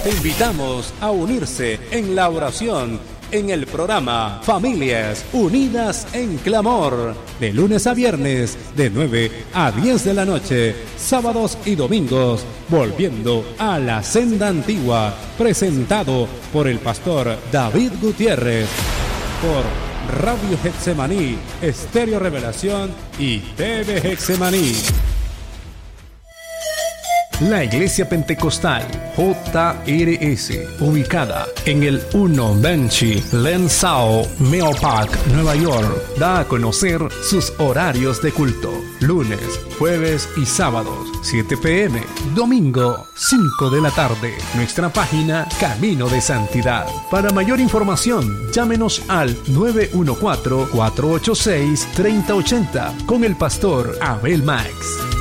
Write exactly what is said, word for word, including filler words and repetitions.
Te invitamos a unirse en la oración en el programa Familias Unidas en Clamor, de lunes a viernes, de nueve a diez de la noche, sábados y domingos, volviendo a la senda antigua, presentado por el pastor David Gutiérrez, por Radio Getsemaní, Estéreo Revelación y T V Getsemaní. La Iglesia Pentecostal J R S, ubicada en el uno Benchi Lensao Meopac, Nueva York, da a conocer sus horarios de culto: lunes, jueves y sábados, siete p m, domingo, cinco de la tarde. Nuestra página Camino de Santidad. Para mayor información, llámenos al nueve uno cuatro, cuatro ocho seis, tres cero ocho cero con el pastor Abel Max.